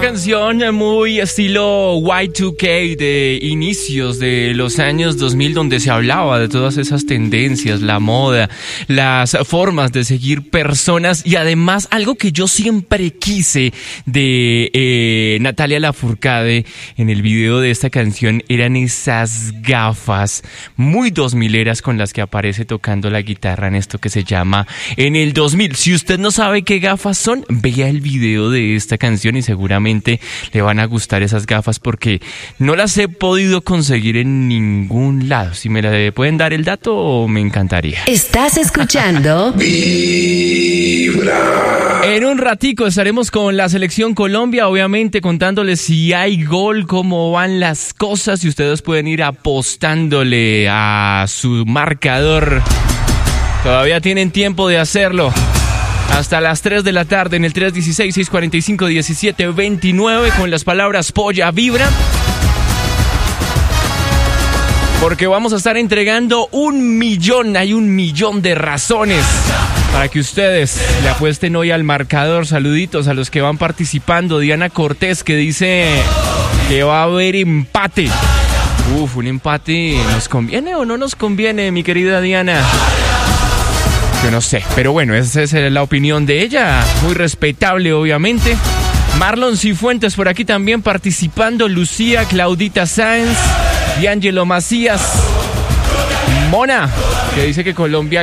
canción muy estilo Y2K de inicios de los años 2000, donde se hablaba de todas esas tendencias, la moda, las formas de seguir personas y además algo que yo siempre quise de Natalia Lafourcade en el video de esta canción eran esas gafas muy 2000eras con las que aparece tocando la guitarra en esto que se llama En el 2000. Si usted no sabe qué gafas son, vea el video de esta canción y seguramente le van a gustar esas gafas porque no las he podido conseguir en ningún lado. Si me la pueden dar el dato, me encantaría. Estás escuchando Vibra. En un ratico estaremos con la selección Colombia, obviamente contándoles si hay gol, cómo van las cosas y ustedes pueden ir apostándole a su marcador. Todavía tienen tiempo de hacerlo. Hasta las 3 de la tarde en el 316-645-1729 con las palabras Polla Vibra. Porque vamos a estar entregando 1 millón. Hay 1 millón de razones para que ustedes le apuesten hoy al marcador. Saluditos a los que van participando. Diana Cortés que dice que va a haber empate. Un empate. ¿Nos conviene o no nos conviene, mi querida Diana? Yo no sé, pero bueno, esa es la opinión de ella, muy respetable obviamente. Marlon Cifuentes por aquí también participando, Lucía, Claudita Sáenz, D'Angelo Macías, Mona, que dice que Colombia